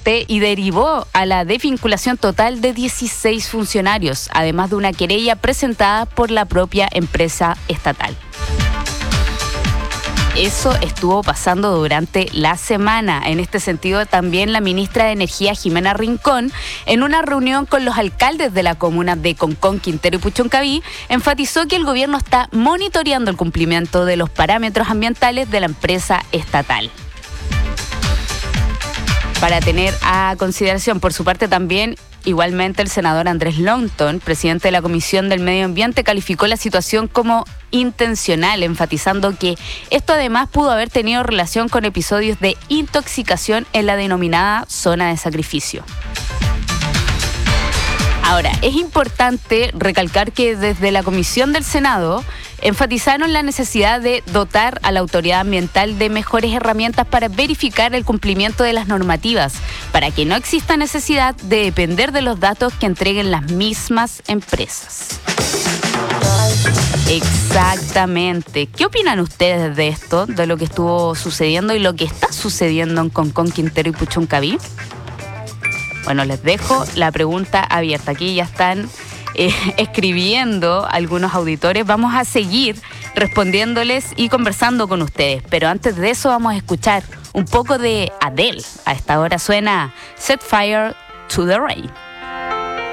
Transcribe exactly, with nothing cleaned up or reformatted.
Exactamente, y derivó a la desvinculación total de dieciséis funcionarios, además de una querella presentada por la propia empresa estatal. Eso estuvo pasando durante la semana. En este sentido, también la ministra de Energía, Jimena Rincón, en una reunión con los alcaldes de la comuna de Concón, Quintero y Puchuncaví, enfatizó que el gobierno está monitoreando el cumplimiento de los parámetros ambientales de la empresa estatal. Para tener a consideración, por su parte también, igualmente el senador Andrés Longton, presidente de la Comisión del Medio Ambiente, calificó la situación como intencional, enfatizando que esto además pudo haber tenido relación con episodios de intoxicación en la denominada zona de sacrificio. Ahora, es importante recalcar que desde la Comisión del Senado enfatizaron la necesidad de dotar a la autoridad ambiental de mejores herramientas para verificar el cumplimiento de las normativas, para que no exista necesidad de depender de los datos que entreguen las mismas empresas. Exactamente. ¿Qué opinan ustedes de esto, de lo que estuvo sucediendo y lo que está sucediendo en Concón, Quintero y Puchuncaví? Bueno, les dejo la pregunta abierta. Aquí ya están eh, escribiendo algunos auditores. Vamos a seguir respondiéndoles y conversando con ustedes. Pero antes de eso vamos a escuchar un poco de Adele. A esta hora suena Set Fire to the Rain.